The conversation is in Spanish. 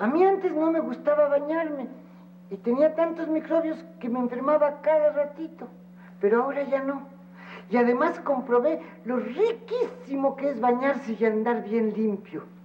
A mí antes no me gustaba bañarme y tenía tantos microbios que me enfermaba cada ratito, pero ahora ya no. Y además comprobé lo riquísimo que es bañarse y andar bien limpio.